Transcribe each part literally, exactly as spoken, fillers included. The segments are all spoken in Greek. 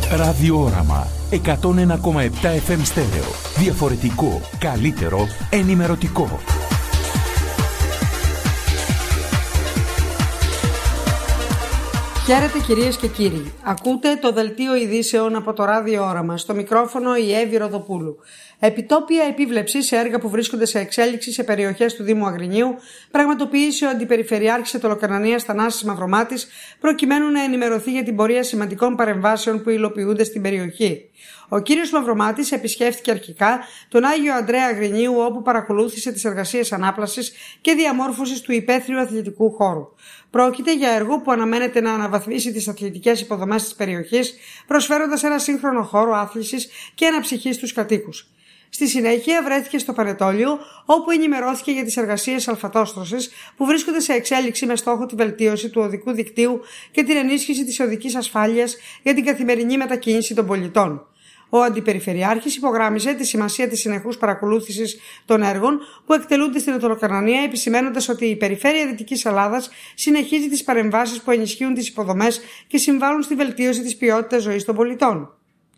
Ραδιόραμα εκατόν ένα κόμμα επτά εφ εμ στέρεο. Διαφορετικό, καλύτερο, ενημερωτικό. Χαίρετε κυρίες και κύριοι. Ακούτε το δελτίο ειδήσεων από το Ραδιόραμα. Στο μικρόφωνο η Εύη Ροδοπούλου. Επιτόπια επίβλεψη σε έργα που βρίσκονται σε εξέλιξη σε περιοχές του Δήμου Αγρινίου πραγματοποίησε ο Αντιπεριφερειάρχης Αιτωλοκαρνανίας Θανάσης Μαυρομάτης προκειμένου να ενημερωθεί για την πορεία σημαντικών παρεμβάσεων που υλοποιούνται στην περιοχή. Ο κύριος Μαυρομάτης επισκέφθηκε αρχικά τον Άγιο Ανδρέα Αγρινίου, όπου παρακολούθησε τις εργασίες ανάπλασης και διαμόρφωσης του υπαίθριου αθλητικού χώρου. Πρόκειται για έργο που αναμένεται να αναβαθμίσει τις αθλητικές υποδομές της περιοχής, προσφέροντας ένα σύγχρονο χώρο άθλησης και αναψυχής στους κατοίκους. Στη συνέχεια βρέθηκε στο Πανετόλιο, όπου ενημερώθηκε για τις εργασίες αλφατόστρωσης που βρίσκονται σε εξέλιξη με στόχο τη βελτίωση του οδικού δικτύου και την ενίσχυση της οδικής ασφάλειας για την καθημερινή μετακίνηση των πολιτών. Ο Αντιπεριφερειάρχης υπογράμμισε τη σημασία της συνεχούς παρακολούθησης των έργων που εκτελούνται στην Αιτωλοκαρνανία, επισημαίνοντας ότι η περιφέρεια Δυτικής Ελλάδας συνεχίζει τις παρεμβάσεις που ενισχύουν τις υποδομές και συμβάλλουν στη βελτίωση της ποιότητας ζωής των πολιτών.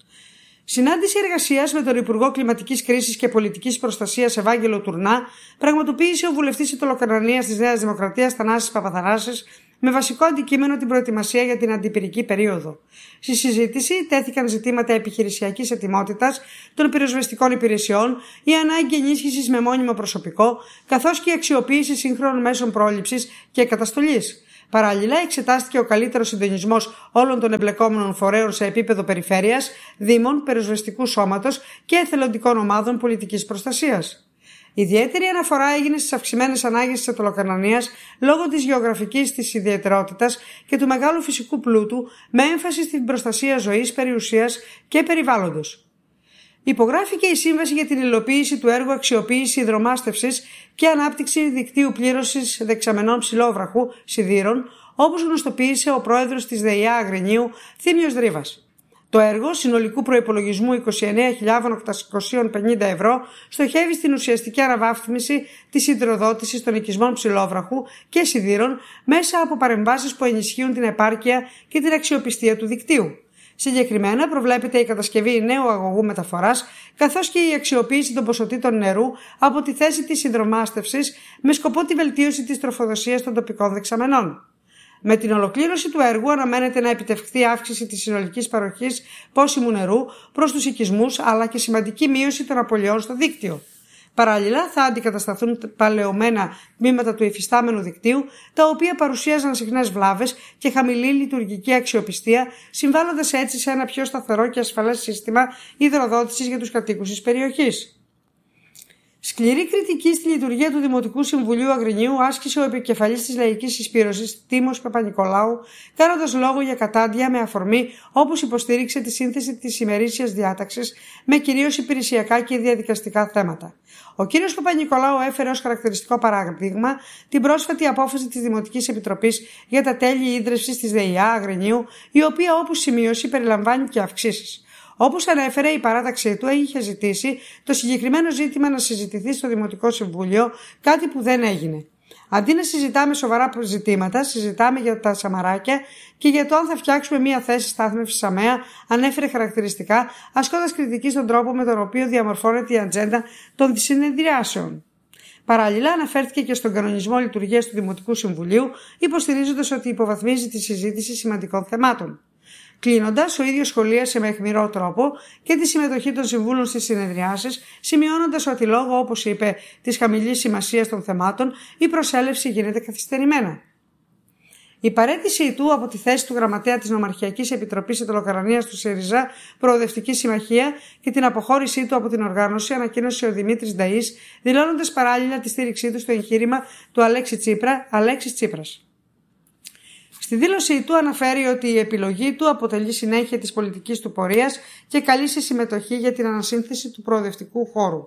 Συνάντηση εργασίας με τον Υπουργό Κλιματικής Κρίσης και Πολιτικής Προστασίας Ευάγγελο Τουρνά πραγματοποίησε ο βουλευτής Αιτωλοκαρνανίας της Νέας Δημοκρατίας Θανάσης Παπαθανάσης με βασικό αντικείμενο την προετοιμασία για την αντιπυρική περίοδο. Στη συζήτηση τέθηκαν ζητήματα επιχειρησιακής ετοιμότητας των πυροσβεστικών υπηρεσιών, η ανάγκη ενίσχυσης με μόνιμο προσωπικό, καθώς και η αξιοποίηση σύγχρονων μέσων πρόληψης και καταστολής. Παράλληλα, εξετάστηκε ο καλύτερος συντονισμός όλων των εμπλεκόμενων φορέων σε επίπεδο περιφέρειας, δήμων, πυροσβεστικού σώματος και εθελοντικών ομάδων πολιτικής προστασίας. Ιδιαίτερη αναφορά έγινε στις αυξημένες ανάγκες της Αιτωλοκαρνανίας λόγω της γεωγραφικής της ιδιαιτερότητας και του μεγάλου φυσικού πλούτου, με έμφαση στην προστασία ζωής, περιουσίας και περιβάλλοντος. Υπογράφηκε η σύμβαση για την υλοποίηση του έργου αξιοποίηση υδρομάστευσης και ανάπτυξη δικτύου πλήρωσης δεξαμενών ψηλόβραχου σιδήρων, όπως γνωστοποίησε ο πρόεδρος της ΔΕΙΑ Αγρινίου, Θήμιος Δρύβας. Το έργο συνολικού προϋπολογισμού είκοσι εννέα χιλιάδες οκτακόσια πενήντα ευρώ στοχεύει στην ουσιαστική αναβάθμιση της υδροδότησης των οικισμών ψηλόβραχου και σιδήρων μέσα από παρεμβάσεις που ενισχύουν την επάρκεια και την αξιοπιστία του δικτύου. Συγκεκριμένα προβλέπεται η κατασκευή νέου αγωγού μεταφοράς, καθώς και η αξιοποίηση των ποσοτήτων νερού από τη θέση της υδρομάστευσης με σκοπό τη βελτίωση της τροφοδοσίας των τοπικών δεξαμενών. Με την ολοκλήρωση του έργου αναμένεται να επιτευχθεί αύξηση της συνολικής παροχής πόσιμου νερού προς τους οικισμούς, αλλά και σημαντική μείωση των απολειών στο δίκτυο. Παράλληλα, θα αντικατασταθούν παλαιωμένα τμήματα του υφιστάμενου δικτύου, τα οποία παρουσίαζαν συχνές βλάβες και χαμηλή λειτουργική αξιοπιστία, συμβάλλοντας έτσι σε ένα πιο σταθερό και ασφαλές σύστημα υδροδότησης για τους κατοίκους της περιοχής. Σκληρή κριτική στη λειτουργία του Δημοτικού Συμβουλίου Αγρινίου άσκησε ο επικεφαλής της Λαϊκής Συσπήρωσης, Τίμος Παπα-Νικολάου, κάνοντας λόγο για κατάντια με αφορμή, όπως υποστήριξε, τη σύνθεση της ημερήσιας διάταξης με κυρίως υπηρεσιακά και διαδικαστικά θέματα. Ο κ. Παπα-Νικολάου έφερε ως χαρακτηριστικό παράδειγμα την πρόσφατη απόφαση της Δημοτικής Επιτροπής για τα τέλη ίδρυυσης της ΔΕΙΑ Αγρινίου, η οποία, όπως σημείωσε, περιλαμβάνει και αυξήσεις. Όπως ανέφερε, η παράταξή του είχε ζητήσει το συγκεκριμένο ζήτημα να συζητηθεί στο Δημοτικό Συμβούλιο, κάτι που δεν έγινε. Αντί να συζητάμε σοβαρά ζητήματα, συζητάμε για τα σαμαράκια και για το αν θα φτιάξουμε μία θέση στάθμευσης ΣΑΜΕΑ, ανέφερε χαρακτηριστικά, ασκώντας κριτική στον τρόπο με τον οποίο διαμορφώνεται η ατζέντα των συνεδριάσεων. Παράλληλα, αναφέρθηκε και στον κανονισμό λειτουργίας του Δημοτικού Συμβουλίου, υποστηρίζοντας ότι υποβαθμίζει τη συζήτηση σημαντικών θεμάτων. Κλείνοντας, ο ίδιος σχολίασε με αιχμηρό τρόπο και τη συμμετοχή των συμβούλων στις συνεδριάσεις, σημειώνοντας ότι λόγω, όπως είπε, της χαμηλής σημασίας των θεμάτων, η προσέλευση γίνεται καθυστερημένα. Η παραίτησή του από τη θέση του γραμματέα της Νομαρχιακής Επιτροπής Αιτωλοκαρνανίας του ΣΥΡΙΖΑ Προοδευτική Συμμαχία και την αποχώρησή του από την οργάνωση ανακοίνωσε ο Δημήτρης Νταΐς, δηλώνοντας παράλληλα τη στήριξή του στο εγχείρημα του Αλέξη Τσίπρα, Αλέξης Τσίπρας. Στη δήλωσή του αναφέρει ότι η επιλογή του αποτελεί συνέχεια της πολιτικής του πορείας και καλεί σε συμμετοχή για την ανασύνθεση του προοδευτικού χώρου.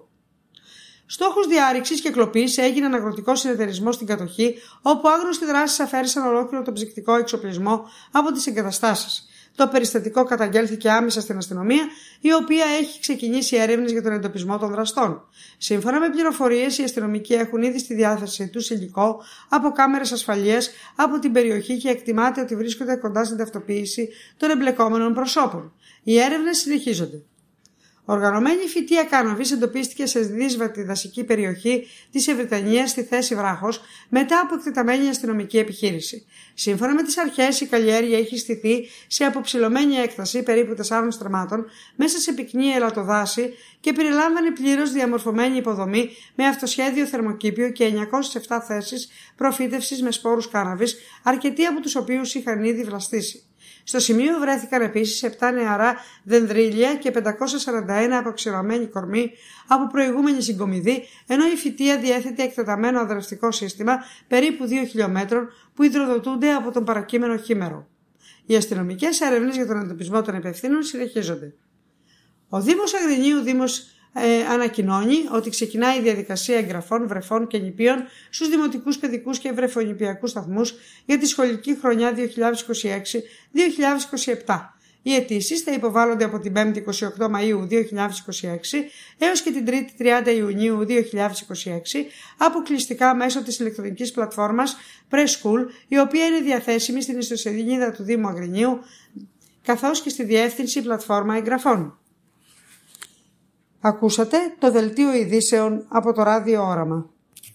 Στόχος διάρρηξης και κλοπής έγινε αγροτικός συνεταιρισμός στην κατοχή, όπου άγνωστοι δράσεις αφαίρεσαν ολόκληρο τον ψυκτικό εξοπλισμό από τις εγκαταστάσεις. Το περιστατικό καταγγέλθηκε άμεσα στην αστυνομία, η οποία έχει ξεκινήσει έρευνες για τον εντοπισμό των δραστών. Σύμφωνα με πληροφορίες, οι αστυνομικοί έχουν ήδη στη διάθεσή τους υλικό από κάμερες ασφαλείας από την περιοχή και εκτιμάται ότι βρίσκονται κοντά στην ταυτοποίηση των εμπλεκόμενων προσώπων. Οι έρευνες συνεχίζονται. Οργανωμένη φυτεία κάναβης εντοπίστηκε σε δύσβατη δασική περιοχή της Ευρυτανίας στη θέση Βράχος μετά από εκτεταμένη αστυνομική επιχείρηση. Σύμφωνα με τις αρχές, η καλλιέργεια έχει στηθεί σε αποψηλωμένη έκταση περίπου τεσσάρων στρεμμάτων μέσα σε πυκνή ελατοδάση και περιλάμβανε πλήρως διαμορφωμένη υποδομή με αυτοσχέδιο θερμοκήπιο και εννιακόσιες επτά θέσεις προφύτευσης με σπόρους κάναβης, αρκετοί από τους οποίους είχαν ήδη βλαστήσει. Στο σημείο βρέθηκαν επίσης επτά νεαρά δενδρίλια και πεντακόσια σαράντα ένα αποξηρωμένοι κορμοί από προηγούμενη συγκομιδή, ενώ η φυτεία διέθετε εκτεταμένο αδρευτικό σύστημα περίπου δύο χιλιόμετρων που υδροδοτούνται από τον παρακείμενο χήμερο. Οι αστυνομικές έρευνες για τον εντοπισμό των υπευθύνων συνεχίζονται. Ο Δήμος Αγρινίου Δήμος Ε, ανακοινώνει ότι ξεκινάει η διαδικασία εγγραφών βρεφών και νηπίων στους δημοτικούς παιδικούς και βρεφονηπιακούς σταθμούς για τη σχολική χρονιά δύο χιλιάδες είκοσι έξι δύο χιλιάδες είκοσι επτά. Οι αιτήσεις θα υποβάλλονται από την πέμπτη εικοστή ογδόη Μαΐου δύο χιλιάδες είκοσι έξι έως και την τρίτη τριάντα Ιουνίου δύο χιλιάδες είκοσι έξι αποκλειστικά μέσω της ηλεκτρονικής πλατφόρμας Preschool, η οποία είναι διαθέσιμη στην ιστοσελίδα του Δήμου Αγρινίου καθώς και στη διεύθυνση πλατφόρμα εγγραφών. Ακούσατε το δελτίο ειδήσεων από το Ράδιο Όραμα.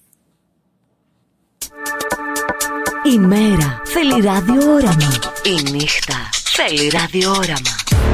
Η μέρα θέλει ράδιο όραμα. Η νύχτα θέλει ράδιο όραμα.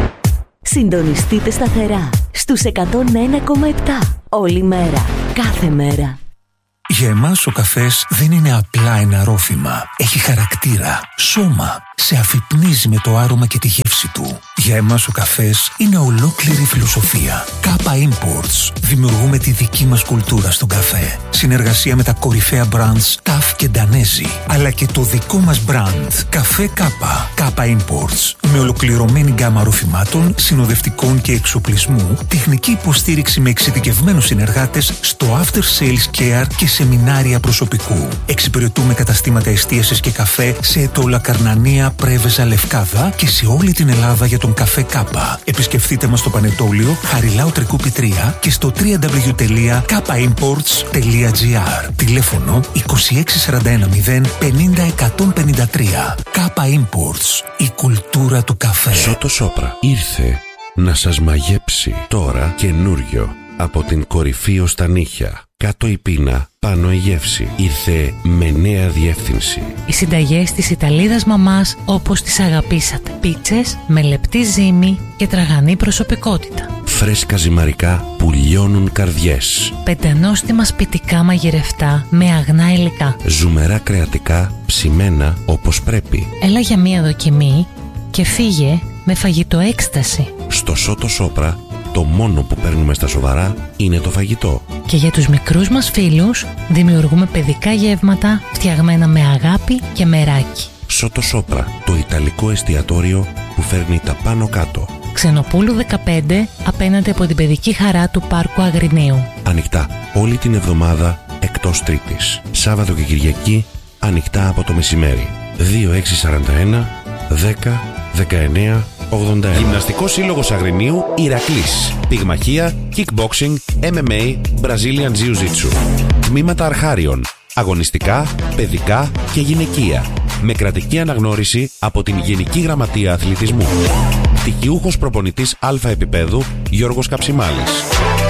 Συντονιστείτε σταθερά στους εκατόν ένα κόμμα επτά όλη μέρα, κάθε μέρα. Για εμάς ο καφές δεν είναι απλά ένα ρόφημα. Έχει χαρακτήρα, σώμα. Σε αφυπνίζει με το άρωμα και τη γεύση του. Για εμάς ο καφές είναι ολόκληρη φιλοσοφία. Κάπα Imports. Δημιουργούμε τη δική μας κουλτούρα στον καφέ. Συνεργασία με τα κορυφαία brands Ταφ και Ντανέζι. Αλλά και το δικό μας brand. Καφέ Κάπα. Κάπα Imports. Με ολοκληρωμένη γκάμα ροφημάτων, συνοδευτικών και εξοπλισμού. Τεχνική υποστήριξη με εξειδικευμένους συνεργάτες στο after sales care και σεμινάρια προσωπικού. Εξυπηρετούμε καταστήματα εστίασης και καφέ σε Ετώλα, Καρνανία, Πρέβεζα, Λευκάδα και σε όλη την Ελλάδα για τον καφέ Κάπα. Επισκεφτείτε μας στο Πανετόλιο, Χαριλάου Τρικούπη τρία και στο double-u double-u double-u τελεία κάπα imports τελεία τζι άρ. Τηλέφωνο είκοσι έξι σαράντα ένα μηδέν πενήντα εκατόν πενήντα τρία. Κάπα Imports. Η κουλτούρα του καφέ. Σότο Σόπρα ήρθε να σας μαγέψει τώρα καινούριο από την κορυφή ως τα νύχια. Κάτω η πείνα, πάνω η γεύση. Ήρθε με νέα διεύθυνση. Οι συνταγές της Ιταλίδας μαμάς όπως τις αγαπήσατε. Πίτσες με λεπτή ζύμη και τραγανή προσωπικότητα. Φρέσκα ζυμαρικά που λιώνουν καρδιές. Πεντανόστιμα σπιτικά μαγειρευτά με αγνά υλικά. Ζουμερά κρεατικά ψημένα όπως πρέπει. Έλα για μία δοκιμή και φύγε με φαγητό έκσταση. Στο Σότο Σόπρα το μόνο που παίρνουμε στα σοβαρά είναι το φαγητό. Και για τους μικρούς μας φίλους δημιουργούμε παιδικά γεύματα φτιαγμένα με αγάπη και μεράκι. Σότο Σόπρα, το ιταλικό εστιατόριο που φέρνει τα πάνω κάτω. Ξενοπούλου δεκαπέντε, απέναντι από την παιδική χαρά του Πάρκου Αγρινίου. Ανοιχτά όλη την εβδομάδα εκτός Τρίτης. Σάββατο και Κυριακή ανοιχτά από το μεσημέρι. δύο έξι σαράντα ένα δέκα δεκαεννέα ογδόντα ένα. Γυμναστικός Σύλλογος Αγρινίου Ηρακλής. Πυγμαχία, kickboxing, εμ εμ έι, Brazilian Jiu-Jitsu. Τμήματα αρχάριων. Αγωνιστικά, παιδικά και γυναικεία. Με κρατική αναγνώριση από την Γενική Γραμματεία Αθλητισμού. Πτυχιούχος προπονητής Α επίπεδου Γιώργος Καψιμάλης.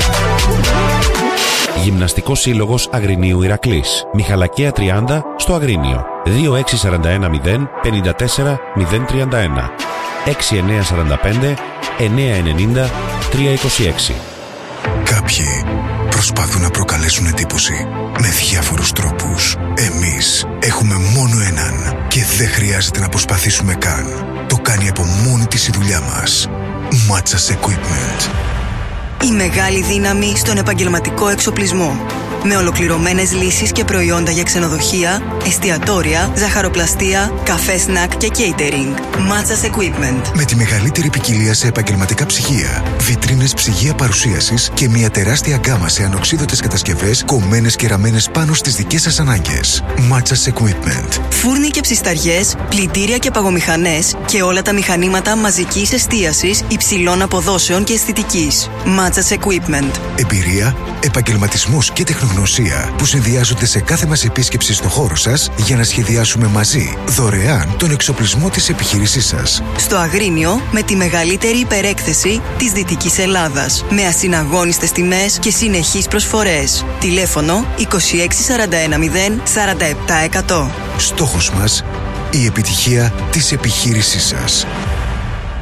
Γυμναστικός Σύλλογος Αγρινίου Ηρακλής. Μιχαλακία τριάντα στο Αγρίνιο. δύο έξι σαράντα ένα μηδέν πενήντα τέσσερα μηδέν τριάντα ένα. έξι εννέα σαράντα πέντε εννέα ενενήντα τρία είκοσι έξι. Κάποιοι προσπαθούν να προκαλέσουν εντύπωση με διάφορους τρόπους. Εμείς έχουμε μόνο έναν και δεν χρειάζεται να προσπαθήσουμε καν. Το κάνει από μόνη της η δουλειά μας. Matsas Equipment. Η μεγάλη δύναμη στον επαγγελματικό εξοπλισμό. Με ολοκληρωμένες λύσεις και προϊόντα για ξενοδοχεία, εστιατόρια, ζαχαροπλαστεία, καφέ σνακ και catering. Matsas Equipment. Με τη μεγαλύτερη ποικιλία σε επαγγελματικά ψυγεία, βιτρίνες ψυγεία παρουσίασης και μια τεράστια γκάμα σε ανοξίδωτες κατασκευές κομμένες και ραμμένες πάνω στις δικές σας ανάγκες. Matsas Equipment. Φούρνοι και ψισταριές, πλυντήρια και παγομηχανές και όλα τα μηχανήματα μαζικής εστίασης υψηλών αποδόσεων και αισθητικής. Matsas Equipment. Εμπειρία, επαγγελματισμός και τεχνογνωσία που συνδυάζονται σε κάθε μας επίσκεψη στο χώρο σας για να σχεδιάσουμε μαζί δωρεάν τον εξοπλισμό της επιχείρησής σας. Στο Αγρίνιο, με τη μεγαλύτερη υπερέκθεση της Δυτικής Ελλάδας, με ασυναγώνιστες τιμές και συνεχείς προσφορές. Τηλέφωνο είκοσι έξι σαράντα ένα μηδέν σαράντα επτά εκατό. Στόχος μας, η επιτυχία της επιχείρησής σας.